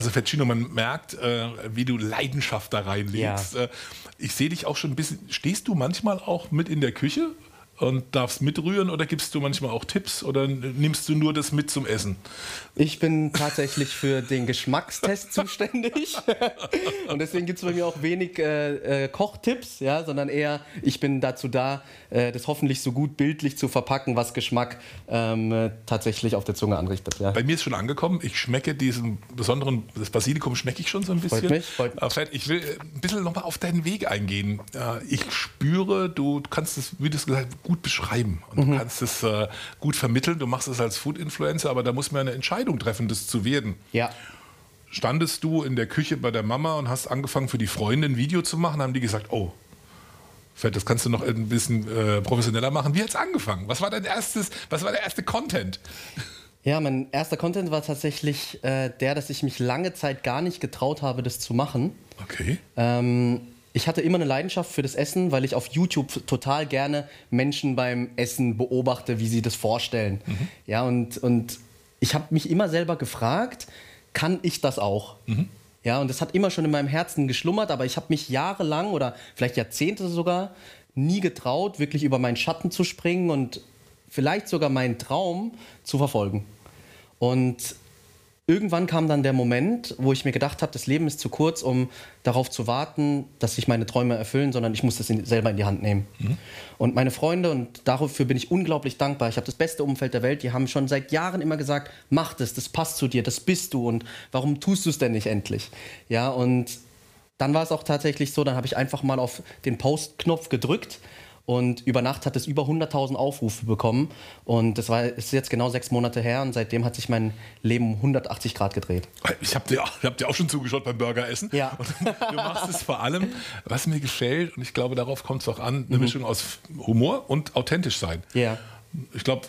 Also Fettino, man merkt, wie du Leidenschaft da reinlegst. Ja. Ich sehe dich auch schon ein bisschen, stehst du manchmal auch mit in der Küche und darfst mitrühren oder gibst du manchmal auch Tipps oder nimmst du nur das mit zum Essen? Ich bin tatsächlich für den Geschmackstest zuständig und deswegen gibt es bei mir auch wenig Kochtipps, ja, sondern eher, ich bin dazu da, das hoffentlich so gut bildlich zu verpacken, was Geschmack tatsächlich auf der Zunge anrichtet. Ja. Bei mir ist schon angekommen, ich schmecke diesen besonderen, das Basilikum schmecke ich schon so ein bisschen. Freut mich. Ich will ein bisschen nochmal auf deinen Weg eingehen. Ich spüre, du kannst es, wie du es gesagt hast, gut beschreiben und du kannst es gut vermitteln. Du machst es als Food-Influencer, aber da muss man eine Entscheidung treffen, das zu werden. Ja. Standest du in der Küche bei der Mama und hast angefangen für die Freunde ein Video zu machen, haben die gesagt, oh, Fett, das kannst du noch ein bisschen professioneller machen. Wie hat es angefangen? Was war der erste Content? Ja, mein erster Content war tatsächlich dass ich mich lange Zeit gar nicht getraut habe, das zu machen. Okay. Ich hatte immer eine Leidenschaft für das Essen, weil ich auf YouTube total gerne Menschen beim Essen beobachte, wie sie das vorstellen. Ja, und ich habe mich immer selber gefragt, kann ich das auch? Ja, und das hat immer schon in meinem Herzen geschlummert, aber ich habe mich jahrelang oder vielleicht Jahrzehnte sogar nie getraut, wirklich über meinen Schatten zu springen und vielleicht sogar meinen Traum zu verfolgen. Und irgendwann kam dann der Moment, wo ich mir gedacht habe, das Leben ist zu kurz, um darauf zu warten, dass sich meine Träume erfüllen, sondern ich muss das selber in die Hand nehmen. Und meine Freunde, und dafür bin ich unglaublich dankbar, ich habe das beste Umfeld der Welt, die haben schon seit Jahren immer gesagt, mach das passt zu dir, das bist du und warum tust du es denn nicht endlich? Ja, und dann war es auch tatsächlich so, dann habe ich einfach mal auf den Post-Knopf gedrückt. Und über Nacht hat es über 100.000 Aufrufe bekommen. Und das ist jetzt genau 6 Monate her. Und seitdem hat sich mein Leben um 180 Grad gedreht. Ich hab dir auch schon zugeschaut beim Burgeressen. Ja. Und du machst es vor allem, was mir gefällt, und ich glaube, darauf kommt es auch an, eine Mischung aus Humor und authentisch sein. Ja. Ich glaube,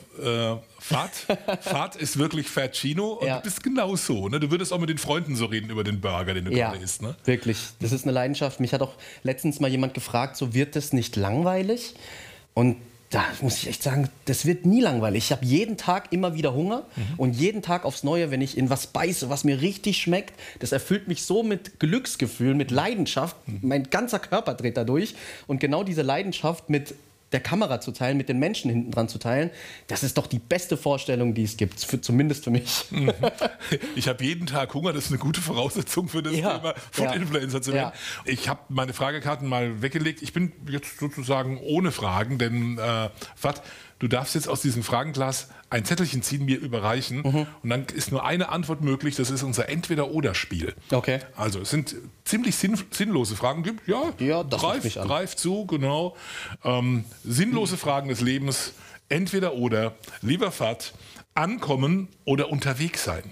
Fat ist wirklich Fettino und Ja. du bist genau so. Ne? Du würdest auch mit den Freunden so reden über den Burger, den du gerade isst. Ne? Wirklich. Das ist eine Leidenschaft. Mich hat auch letztens mal jemand gefragt, so wird das nicht langweilig? Und da muss ich echt sagen, das wird nie langweilig. Ich habe jeden Tag immer wieder Hunger und jeden Tag aufs Neue, wenn ich in was beiße, was mir richtig schmeckt, das erfüllt mich so mit Glücksgefühl, mit Leidenschaft. Mein ganzer Körper dreht dadurch. Und genau diese Leidenschaft mit der Kamera zu teilen, mit den Menschen hinten dran zu teilen, das ist doch die beste Vorstellung, die es gibt, zumindest für mich. Ich habe jeden Tag Hunger, das ist eine gute Voraussetzung für das Thema Food-Influencer zu werden. Ja. Ich habe meine Fragekarten mal weggelegt. Ich bin jetzt sozusagen ohne Fragen, denn Fat, du darfst jetzt aus diesem Fragenglas ein Zettelchen ziehen, mir überreichen und dann ist nur eine Antwort möglich, das ist unser Entweder-Oder-Spiel. Okay. Also es sind ziemlich sinnlose Fragen. Ja, das ruft mich an. Greif zu, genau. Sinnlose Fragen des Lebens, entweder oder, lieber Fat, ankommen oder unterwegs sein.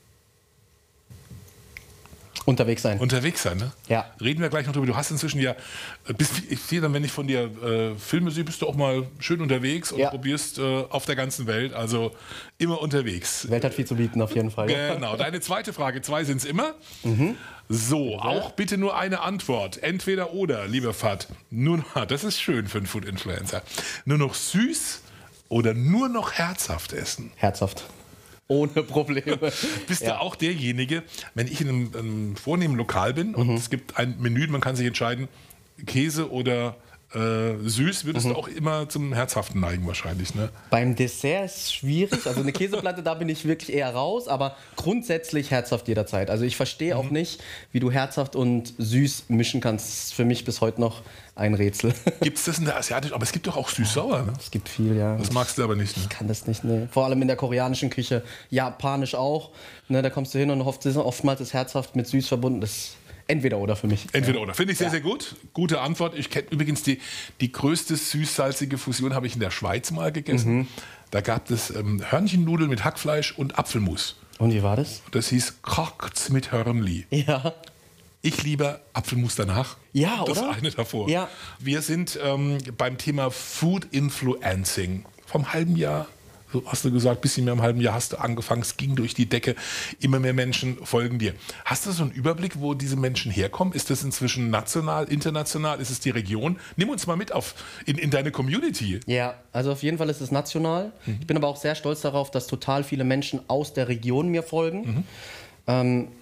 Unterwegs sein. Unterwegs sein, ne? Ja. Reden wir gleich noch drüber. Du hast inzwischen ich sehe dann, wenn ich von dir Filme sehe, bist du auch mal schön unterwegs und probierst auf der ganzen Welt, also immer unterwegs. Die Welt hat viel zu bieten, auf jeden Fall. Genau. Deine zweite Frage, 2 sind es immer. So, auch bitte nur eine Antwort. Entweder oder, lieber Fat. Das ist schön für einen Food-Influencer. Nur noch süß oder nur noch herzhaft essen? Herzhaft. Ohne Probleme. Bist du auch derjenige, wenn ich in einem vornehmen Lokal bin und es gibt ein Menü, man kann sich entscheiden, Käse oder süß, würdest du auch immer zum Herzhaften neigen wahrscheinlich, ne? Beim Dessert ist es schwierig. Also eine Käseplatte, da bin ich wirklich eher raus, aber grundsätzlich herzhaft jederzeit. Also ich verstehe auch nicht, wie du herzhaft und süß mischen kannst. Das ist für mich bis heute noch ein Rätsel. Gibt es das in der asiatischen, aber es gibt doch auch süß-sauer, ne? Es gibt viel, ja. Das magst du aber nicht, ne? Ich kann das nicht, ne. Vor allem in der koreanischen Küche, japanisch auch. Ne, da kommst du hin und oftmals ist herzhaft mit süß verbunden. Das entweder oder für mich. Entweder oder. Finde ich sehr, sehr gut. Gute Antwort. Ich kenne übrigens die größte süß-salzige Fusion habe ich in der Schweiz mal gegessen. Da gab es Hörnchennudeln mit Hackfleisch und Apfelmus. Und wie war das? Das hieß Kocht mit Hörnli. Ja. Ich liebe Apfelmus danach. Ja, das oder? eine davor. Ja. Wir sind beim Thema Food Influencing. Vom halben Jahr, so hast du gesagt, bisschen mehr im halben Jahr hast du angefangen, es ging durch die Decke, immer mehr Menschen folgen dir. Hast du so einen Überblick, wo diese Menschen herkommen? Ist das inzwischen national, international, ist es die Region? Nimm uns mal mit in deine Community. Ja, also auf jeden Fall ist es national. Ich bin aber auch sehr stolz darauf, dass total viele Menschen aus der Region mir folgen.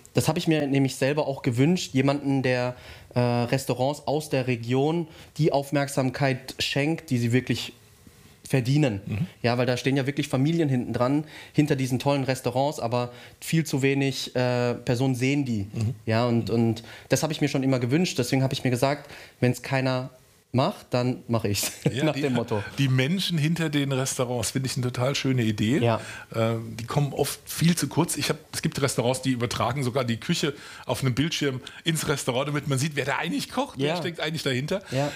Das habe ich mir nämlich selber auch gewünscht, jemanden, der Restaurants aus der Region die Aufmerksamkeit schenkt, die sie wirklich verdienen. Ja, weil da stehen ja wirklich Familien hinten dran, hinter diesen tollen Restaurants, aber viel zu wenig Personen sehen die. Ja, und das habe ich mir schon immer gewünscht. Deswegen habe ich mir gesagt, wenn es keiner macht, dann mache ich es, ja, nach dem Motto. Die Menschen hinter den Restaurants, finde ich eine total schöne Idee. Ja. Die kommen oft viel zu kurz. Es gibt Restaurants, die übertragen sogar die Küche auf einem Bildschirm ins Restaurant, damit man sieht, wer da eigentlich kocht, wer steckt eigentlich dahinter. Ja.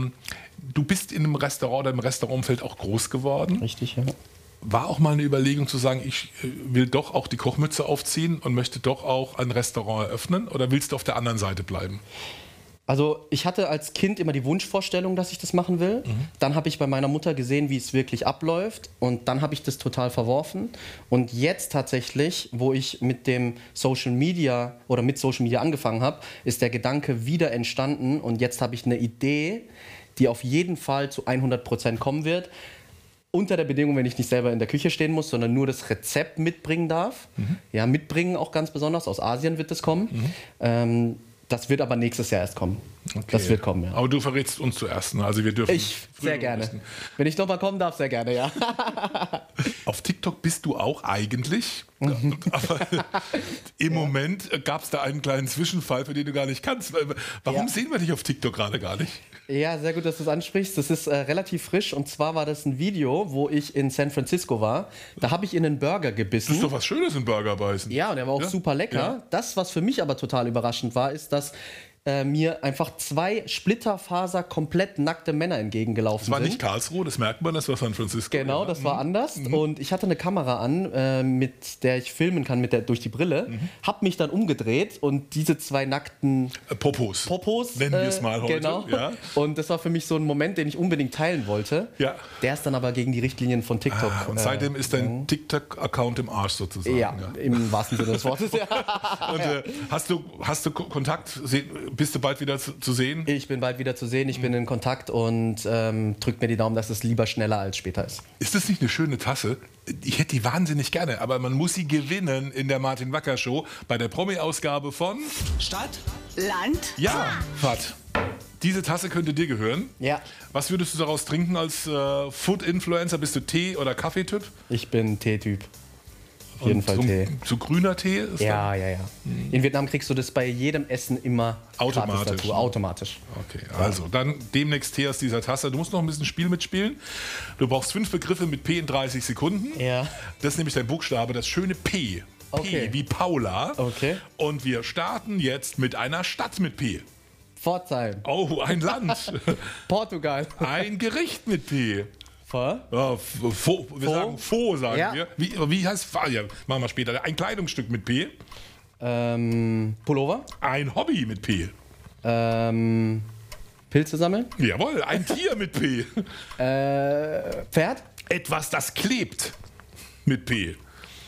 Du bist in einem Restaurant oder im Restaurantumfeld auch groß geworden. Richtig, ja. War auch mal eine Überlegung zu sagen, ich will doch auch die Kochmütze aufziehen und möchte doch auch ein Restaurant eröffnen, oder willst du auf der anderen Seite bleiben? Also ich hatte als Kind immer die Wunschvorstellung, dass ich das machen will. Dann habe ich bei meiner Mutter gesehen, wie es wirklich abläuft, und dann habe ich das total verworfen. Und jetzt tatsächlich, wo ich mit dem Social Media oder mit Social Media angefangen habe, ist der Gedanke wieder entstanden, und jetzt habe ich eine Idee, die auf jeden Fall zu 100% kommen wird. Unter der Bedingung, wenn ich nicht selber in der Küche stehen muss, sondern nur das Rezept mitbringen darf. Ja, mitbringen auch ganz besonders. Aus Asien wird das kommen. Das wird aber nächstes Jahr erst kommen. Okay. Das wird kommen, ja. Aber du verrätst uns zuerst, ne? Also wir dürfen... Sehr gerne. Wenn ich nochmal kommen darf, sehr gerne, ja. Auf TikTok bist du auch eigentlich, aber im Moment gab es da einen kleinen Zwischenfall, für den du gar nicht kannst. Warum sehen wir dich auf TikTok gerade gar nicht? Ja, sehr gut, dass du es ansprichst. Das ist relativ frisch, und zwar war das ein Video, wo ich in San Francisco war. Da habe ich in einen Burger gebissen. Das ist doch was Schönes, einen Burger beißen. Ja, und der war auch super lecker. Ja. Das, was für mich aber total überraschend war, ist, dass mir einfach 2 Splitterfaser komplett nackte Männer entgegengelaufen sind. Das war nicht Karlsruhe, das merkt man, das war San Francisco. Genau, das war anders. Und ich hatte eine Kamera an, mit der ich filmen kann, durch die Brille. Hab mich dann umgedreht, und diese 2 nackten Popos nennen wir es mal heute. Genau. Ja. Und das war für mich so ein Moment, den ich unbedingt teilen wollte. Ja. Der ist dann aber gegen die Richtlinien von TikTok. Und seitdem ist dein TikTok-Account im Arsch sozusagen. Ja, im wahrsten Sinne des Wortes. Ja. Und hast du Kontakt? Bist du bald wieder zu sehen? Ich bin bald wieder zu sehen, ich bin in Kontakt, und drückt mir die Daumen, dass es lieber schneller als später ist. Ist das nicht eine schöne Tasse? Ich hätte die wahnsinnig gerne, aber man muss sie gewinnen in der Martin Wacker Show bei der Promi-Ausgabe von Stadt, Land, ja, Fat. Diese Tasse könnte dir gehören. Ja. Was würdest du daraus trinken als Food-Influencer? Bist du Tee- oder Kaffeetyp? Ich bin Tee-Typ. Auf jeden Fall Tee. So grüner Tee ist ja. In Vietnam kriegst du das bei jedem Essen immer automatisch. Dazu. Automatisch. Okay, also dann demnächst Tee aus dieser Tasse. Du musst noch ein bisschen Spiel mitspielen. Du brauchst 5 Begriffe mit P in 30 Sekunden. Ja. Das ist nämlich dein Buchstabe, das schöne P. Okay. P wie Paula. Okay. Und wir starten jetzt mit einer Stadt mit P. Pforzheim. Oh, ein Land. Portugal. Ein Gericht mit P. Pho? Ja, wir sagen Pho, sagen ja. wir. Wie heißt Pho? Ja, machen wir später. Ein Kleidungsstück mit P. Pullover. Ein Hobby mit P. Pilze sammeln. Jawohl, ein Tier mit P. Pferd. Etwas, das klebt mit P.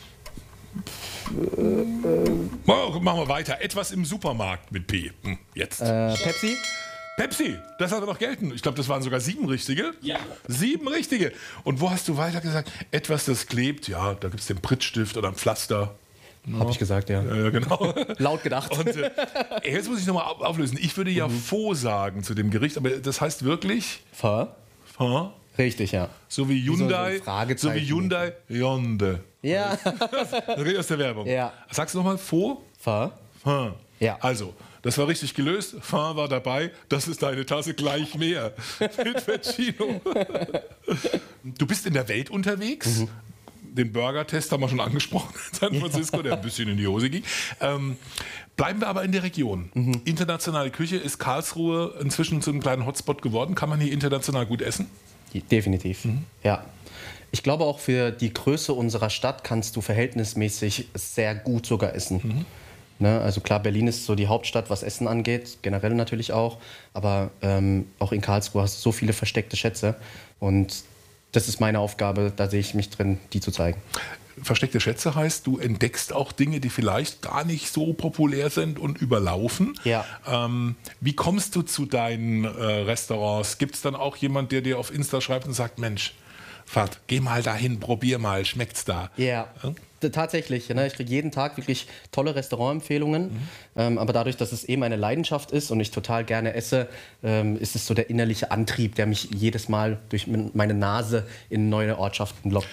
Machen wir weiter. Etwas im Supermarkt mit P. Jetzt. Pepsi. Pepsi, das hat er noch gelten. Ich glaube, das waren sogar 7 richtige. Ja. 7 richtige. Und wo hast du weiter gesagt? Etwas, das klebt. Ja, da gibt es den Prittstift oder ein Pflaster. Habe ich gesagt, ja. Genau. Laut gedacht. Und jetzt muss ich nochmal auflösen. Ich würde ja Pho sagen zu dem Gericht, aber das heißt wirklich Pho? Pho? Richtig, ja. So wie Hyundai, so wie Hyundai, Hyundai. Ja. Das geht aus der Werbung. Ja. Sagst du nochmal Pho? Pho? Pho. Ja. Also, das war richtig gelöst. Pho war dabei. Das ist deine Tasse gleich mehr. Mit Vecino. Du bist in der Welt unterwegs. Den Burger-Test haben wir schon angesprochen in San Francisco, der ein bisschen in die Hose ging. Bleiben wir aber in der Region. Internationale Küche, ist Karlsruhe inzwischen zu einem kleinen Hotspot geworden? Kann man hier international gut essen? Definitiv, ja. Ich glaube, auch für die Größe unserer Stadt kannst du verhältnismäßig sehr gut sogar essen. Ne? Also klar, Berlin ist so die Hauptstadt, was Essen angeht, generell natürlich auch. Aber auch in Karlsruhe hast du so viele versteckte Schätze. Und das ist meine Aufgabe, da sehe ich mich drin, die zu zeigen. Versteckte Schätze heißt, du entdeckst auch Dinge, die vielleicht gar nicht so populär sind und überlaufen. Ja. Wie kommst du zu deinen Restaurants? Gibt es dann auch jemand, der dir auf Insta schreibt und sagt, Mensch, Fahrt, geh mal dahin, probier mal, schmeckt's da? Ja. Tatsächlich, ne? Ich kriege jeden Tag wirklich tolle Restaurantempfehlungen, aber dadurch, dass es eben eine Leidenschaft ist und ich total gerne esse, ist es so der innerliche Antrieb, der mich jedes Mal durch meine Nase in neue Ortschaften lockt.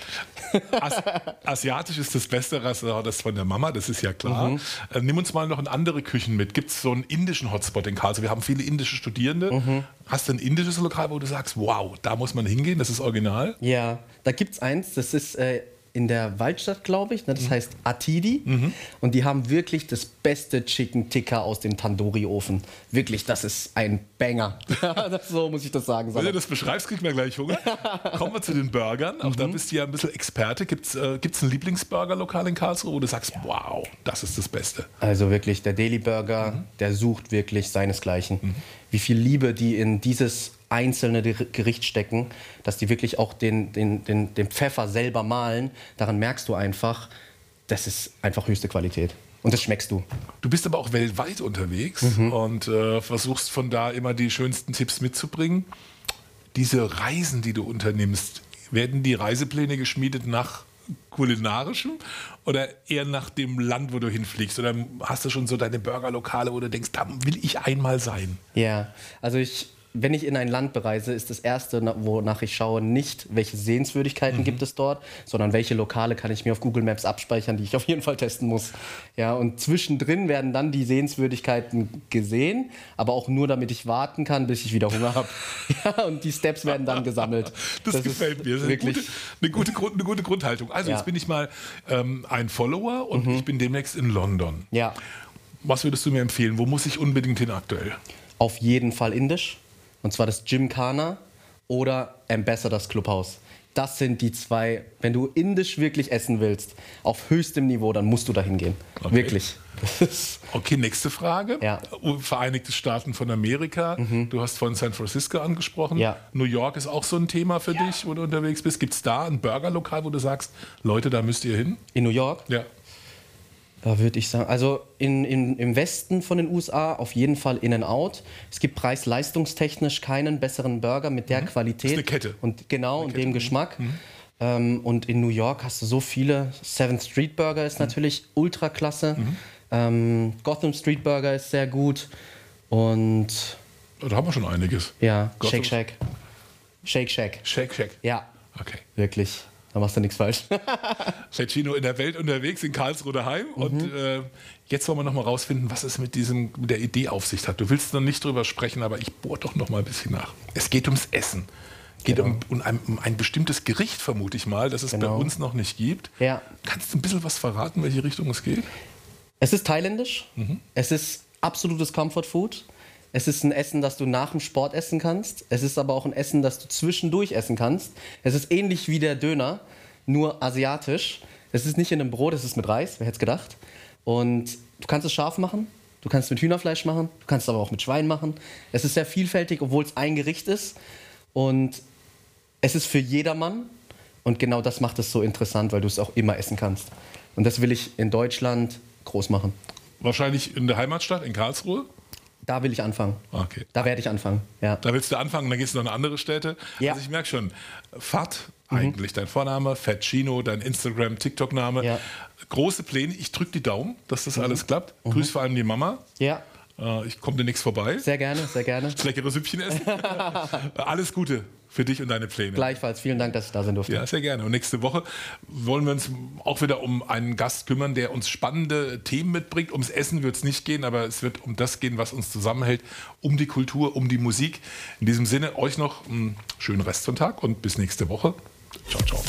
Asiatisch ist das beste Restaurant, das von der Mama, das ist ja klar. Nimm uns mal noch in andere Küchen mit. Gibt es so einen indischen Hotspot in Karlsruhe? Wir haben viele indische Studierende. Hast du ein indisches Lokal, wo du sagst, wow, da muss man hingehen, das ist original? Ja, da gibt es eins, das ist in der Waldstadt, glaube ich. Ne? Das heißt Atidi. Und die haben wirklich das beste Chicken Tikka aus dem Tandoori-Ofen. Wirklich, das ist ein Banger. So muss ich das sagen. Wenn du das beschreibst, kriegt man gleich Hunger. Kommen wir zu den Burgern. Auch da bist du ja ein bisschen Experte. Gibt's ein Lieblingsburger-Lokal in Karlsruhe, wo du sagst, wow, das ist das Beste? Also wirklich, der Deli Burger, der sucht wirklich seinesgleichen. Wie viel Liebe die in dieses einzelne Gericht stecken, dass die wirklich auch den Pfeffer selber mahlen. Daran merkst du einfach, das ist einfach höchste Qualität. Und das schmeckst du. Du bist aber auch weltweit unterwegs und versuchst von da immer die schönsten Tipps mitzubringen. Diese Reisen, die du unternimmst, werden die Reisepläne geschmiedet nach kulinarischem oder eher nach dem Land, wo du hinfliegst? Oder hast du schon so deine Burgerlokale, wo du denkst, da will ich einmal sein? Ja, also wenn ich in ein Land bereise, ist das Erste, wonach ich schaue, nicht, welche Sehenswürdigkeiten gibt es dort, sondern welche Lokale kann ich mir auf Google Maps abspeichern, die ich auf jeden Fall testen muss. Ja, und zwischendrin werden dann die Sehenswürdigkeiten gesehen, aber auch nur, damit ich warten kann, bis ich wieder Hunger habe. Ja, und die Steps werden dann gesammelt. Das gefällt mir. Das ist wirklich eine gute Grundhaltung. Also jetzt bin ich mal ein Follower und ich bin demnächst in London. Ja. Was würdest du mir empfehlen? Wo muss ich unbedingt hin aktuell? Auf jeden Fall indisch. Und zwar das Gymkhana oder Ambassadors Clubhaus. Das sind die zwei, wenn du indisch wirklich essen willst, auf höchstem Niveau, dann musst du da hingehen. Okay. Wirklich. Okay, nächste Frage. Ja. Vereinigte Staaten von Amerika. Du hast von San Francisco angesprochen. Ja. New York ist auch so ein Thema für dich, wo du unterwegs bist. Gibt es da ein Burgerlokal, wo du sagst, Leute, da müsst ihr hin? In New York? Ja. Da würde ich sagen, also im Westen von den USA auf jeden Fall In-N-Out. Es gibt preis-leistungstechnisch keinen besseren Burger mit der Qualität. Das ist eine Kette. Und genau, und dem Geschmack. Und in New York hast du so viele. 7th Street Burger ist natürlich ultra klasse. Gotham Street Burger ist sehr gut. Und Da haben wir schon einiges. ja, Gotham- Shake Shack. Shake Shack. Shake Shack. Ja, Okay. wirklich. Da machst du nichts falsch. Cecchino in der Welt unterwegs, in Karlsruhe daheim. Und jetzt wollen wir noch mal rausfinden, was es mit der Idee auf sich hat. Du willst noch nicht drüber sprechen, aber ich bohre doch noch mal ein bisschen nach. Es geht ums Essen. Geht um ein bestimmtes Gericht, vermute ich mal, das es bei uns noch nicht gibt. Ja. Kannst du ein bisschen was verraten, welche Richtung es geht? Es ist thailändisch. Es ist absolutes Comfort Food. Es ist ein Essen, das du nach dem Sport essen kannst. Es ist aber auch ein Essen, das du zwischendurch essen kannst. Es ist ähnlich wie der Döner, nur asiatisch. Es ist nicht in einem Brot, es ist mit Reis, wer hätte es gedacht. Und du kannst es scharf machen, du kannst es mit Hühnerfleisch machen, du kannst es aber auch mit Schwein machen. Es ist sehr vielfältig, obwohl es ein Gericht ist. Und es ist für jedermann. Und genau das macht es so interessant, weil du es auch immer essen kannst. Und das will ich in Deutschland groß machen. Wahrscheinlich in der Heimatstadt, in Karlsruhe? Da will ich anfangen. Okay. Da werde ich anfangen, ja. Da willst du anfangen, dann gehst du noch in andere Städte. Ja. Also ich merke schon, Fat, eigentlich dein Vorname, Fatchino, dein Instagram, TikTok-Name. Ja. Große Pläne. Ich drücke die Daumen, dass das alles klappt. Grüß vor allem die Mama. Ja, Ich komme demnächst vorbei. sehr gerne, sehr gerne. Das leckere Süppchen essen. Alles Gute für dich und deine Pläne. Gleichfalls, vielen Dank, dass ich da sein durfte. Ja, sehr gerne. Und nächste Woche wollen wir uns auch wieder um einen Gast kümmern, der uns spannende Themen mitbringt. Ums Essen wird es nicht gehen, aber es wird um das gehen, was uns zusammenhält, um die Kultur, um die Musik. In diesem Sinne, euch noch einen schönen Restsonntag und bis nächste Woche. Ciao, ciao.